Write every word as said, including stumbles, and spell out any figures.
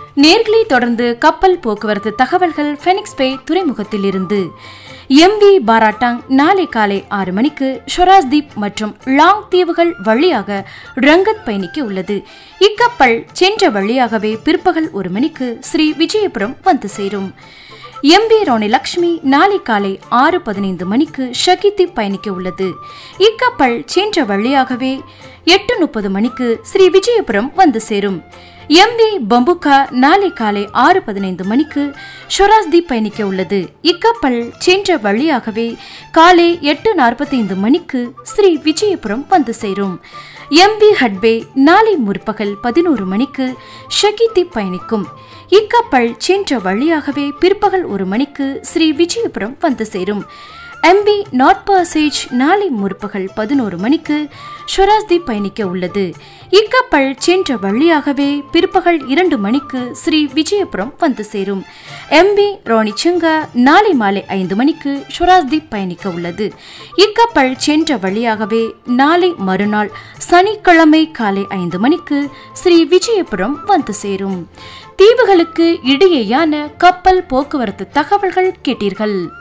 நேர்களை தொடர்ந்து கப்பல் போக்குவரத்து தகவல்கள் ஃபெனிக்ஸ் பே துறைமுகத்தில் இருந்து. எம்பி பாராட்டாங் நாளை காலை ஆறு மணிக்கு ஷொராஸ்தீப் மற்றும் லாங் தீவுகள் வழியாக ரங்கத் பயணிக்க உள்ளது. இக்கப்பல் சென்ற வழியாகவே பிற்பகல் ஒரு மணிக்கு ஸ்ரீ விஜயபுரம் வந்து சேரும். எம்பி ராணி லட்சுமி நாளை காலை ஆறு பதினைந்து மணிக்கு ஷகிதீப் பயணிக்க உள்ளது. இக்கப்பல் சென்ற வழியாகவே எட்டு முப்பது மணிக்கு ஸ்ரீ விஜயபுரம் வந்து சேரும். எம்பி பம்புகா நாளை காலை ஆறு பதினைந்து மணிக்கு ஷொராஸ்தீப் பயணிக்க உள்ளது. இக்கப்பல் சென்ற வழியாகவே காலை எட்டு நாற்பத்தி ஐந்து மணிக்கு ஸ்ரீ விஜயபுரம் வந்து சேரும். எம்பி ஹட்பே நாளை முற்பகல் பதினோரு மணிக்கு ஷகிதீப் பயணிக்கும். இக்கப்பல் சென்ற வழியாகவே பிற்பகல் ஒரு மணிக்கு ஸ்ரீ விஜயபுரம் வந்து சேரும். எம்பி நார்த் பாசேஜ் நாளை முற்பகல் பதினோரு மணிக்கு ஷொராஸ்தீப் பயணிக்க உள்ளது. இக்கப்பல் சென்ற வழியாகவே பிற்பகல் இரண்டு மணிக்கு ஸ்ரீ விஜயபுரம் வந்து சேரும். எம்பி ராணிச்சங்கா நாளை மாலை ஐந்து மணிக்கு ஷொராஸ்தீப் பயணிக்க உள்ளது. இக்கப்பல் சென்ற வழியாகவே நாளை மறுநாள் சனிக்கிழமை காலை ஐந்து மணிக்கு ஸ்ரீ விஜயபுரம் வந்து சேரும். தீவுகளுக்கு இடையேயான கப்பல் போக்குவரத்து தகவல்கள் கேட்டீர்கள்.